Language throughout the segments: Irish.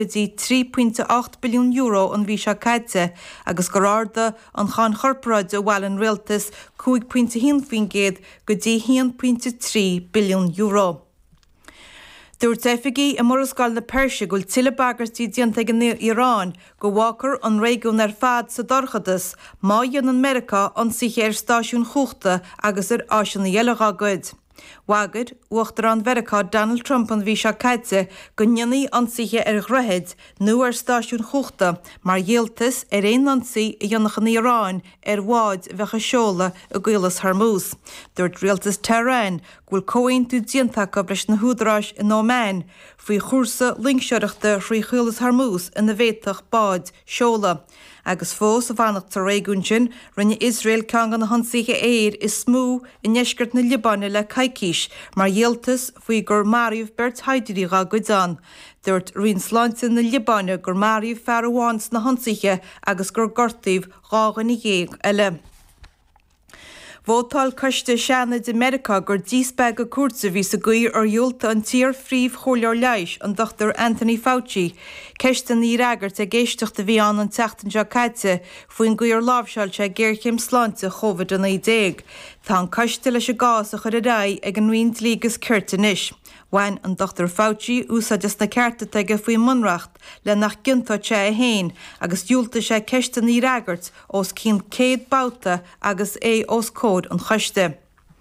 gotí €3.8 billiún an bhí se caite, agus go ráda an chan chorpráid a bhhail an rialtas 2.1 gotí €1.3 billiún. Dúirt efigi a morasgáil na Perse gúil tiile bagartí dianta gan Irán go bhácar an réigiún fad sa dorchadas má dhéan an America an siche stáisiún chuachta agus áisian na dhéileá goid. Wagad uachtar an Verica Donald Trump an bhí se caite go nionnaí ansaithe ghrehead nó stáisiún chuachta mar dhéaltas réon ansaí i dionachan Irán bháid bheitcha seola a gcuilas Hormuz. Dúirt rialtas Tehran gúil comhainn tú diantacha breis na húdaráis in Oman faoi chúrsa linkseoireachta faoi chuilas Hormuz in na bhéadach báid seola. Agus fós a bhanach tar réigiún sin rinne Israel ceangan na hansaithe is smú i neisceart na Libáine le caicís mar dhéaltas faoi gur maríomh Bert Haideríga goidán. Dúirt rion sláinte na Libáine gur maríomh fear amháins na hansaithe agus gur gortaíomh gágan i dhéag eile. Bhótáil coiste seanna de America gur díosbeag a cuarsa bhí sa gaoir ar dheolta an tír phríomh chomhleor leighis an Dr. Anthony Fauci. Ceistan ní ragart a géisteach a bhí an teachtain seo caite faoin gaoir lábhseailte géirchéim sláinte COVID-19. Tá an coiste leis a gás a chur a rá ag an nuain lígus curtanis. Bhain an Dr. Fauci úsáideas na cearta teige faoi munreacht le nach gintáte a héin agus dúilta sé ceistan ní ragart os cín céad báta agus os cód an choiste.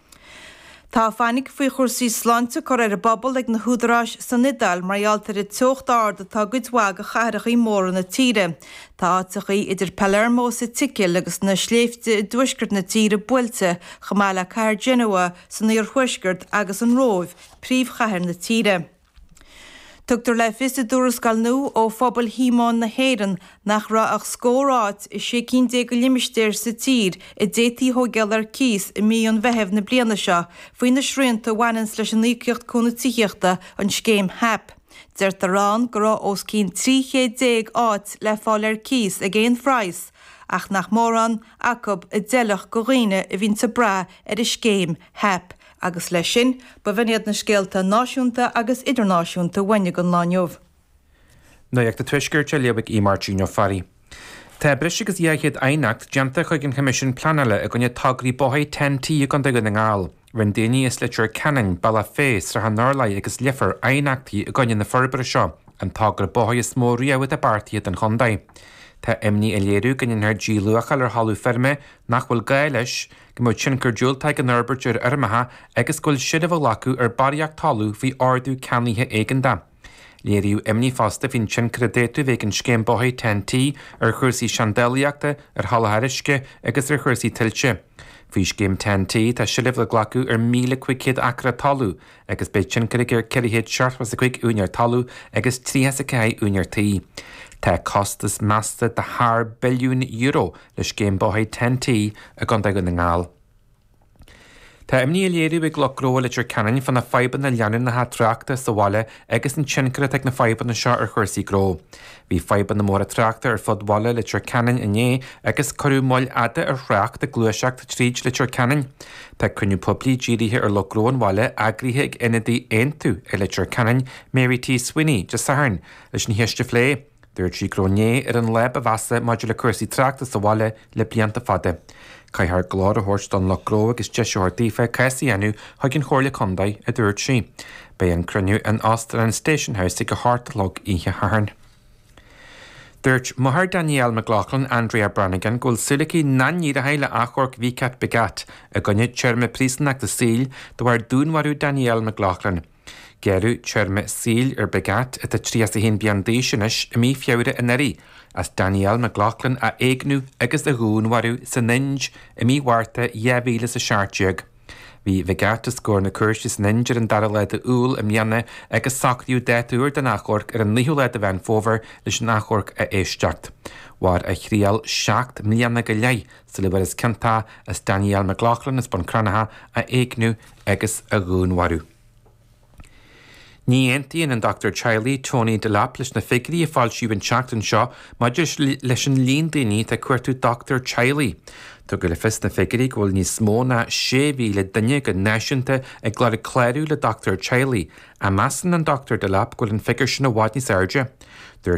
Tá fannig faoi chursaí sláinte chu ar a bobbal ag na húdaráis san Nidal marghealtar i teocht arda tá goidhhaig a chairach í mór na tíre. Tá átachaí idir Palermo sa Ticeil agus na sléifte i dúisgurt na tíre builte chamála cair Genoa san níor thuisgurt agus an róibh príomhchaithir na tíre. Tugtar le fisa dúrascail nó ó phobal hímán na héireann nach ra ach scóráit i sé 15 go limistéir sa tír i détí thógeal ar cís i mí an bheitheh na bliana seo faoin na srianta bhainans leis an níocht chuna tíochta an scéim HAP. Deirtar rán go rá os cín 310 áit le fáil ar cís a géon phrais ach nach mórán acob i deilech go riine a bhín sa bra ar i scéim HAP. Agus leis sin ba bhainiad na scéalta náisiúnta agus idirnáisiúnta bhaine go láneomh. Na ag de tuisgurte leabhah í Martín Farí. Tá bris agus dhéaghéad ainacht deanta chuig an comisiún planala a gonne tagraí bothaid 10 gan de gan ngáil. Rin daoine is litir canan balla fés ra nárlaí agus lifar ainachtaí a gonne na forbar seo an tagra bothaid is mórí a bartíad an chundaid. Tá imní a léirú gan ar díluachal ar hallú ferme nach bhfuil gaiiles go mó sin gur dúiltaigh an orbertir armatha agus gúil siad a bh lacu ar baríach talú bhí ardú ceannaithe éigenda. Léirú imní fásta hín sin credéitú bheith an scéim bothaid 10 ar chuirsaí seandéliaachta ar hallthairisce agus ar chuirsaí tiltte. Bhí scéim 10 tá siad le glacu ar 1,500 acra talú agus beit sin gur ceirhéad 7 únar talú agus 3 únar taí. Tá costas measta de €1 billiún le scéim bothaid 10 a gan de gan ngáil. Tá imní léirú ag lecró litir canan fan na feiban na leanann na tráachta sa bhaile agus an sincre ag na feiban na seo ar chuirsaí gró. Bhí feiban na móra tráachta ar fod bhaile litir canan iné agus choú máil ada ar chreacht a gluaiseach tríd litir canan. Tá cuniú poblí ddíirithe ar lecróin bhaile agríthe ag inadí aontu ar litir canan Mary T. Sweeney de Saharn leis na hiiste phlé. Dúirt sí gróné ar an leb a bhasa maidir le cuasaí tráachta sa bhaile le blianta fada. Caithar glár a thuirt don lecró agus deisiúirtaífa caisaí enú chuign chóirla condaid a dúirt sí. Bé an cruniú an Astra an Station House go háartlog ihe Harn. Dúirt Muthar Danielle McLaughlin Andrea Brannigan gúil sualaí naníad a heile achorc bhícat begat a gonne teirme prísanach de síl do bhar dúnharú Danielle McLaughlin. Gearú teirme síl ar begat a trías a hén beandéisianis a mí fiabhre in airí as Danielle McLaughlin a éagnú agus a gúnharú sa ninj a mí bhharrta 10,000 sa seairteag. Bhí begat a scór na cuirsis ninjar an dara leid a úl a mianna agus sacriú 10 úr den nachorc ar an 9 leid a bhain fóver leis nachorc a éisteacht. War a chríal 7 millianna go lei sa le is cantá as Danielle McLaughlin is bon cranatha a éagnú agus a gúnharú. Ní aontaíonn an Dr. Chiley Tony de Lap leis na figarí a fáil siú an teachtain seo maidir leis an líon daoine a cuairtú Dr. Chiley. Tá go le fis na figarí ghfuil níos mó na 6,000 duine go náisiúnta ag gláir cléirú le Dr. Chiley, a measan an Dr. de Lap ghfuil an figur sin na bhaid níos airde.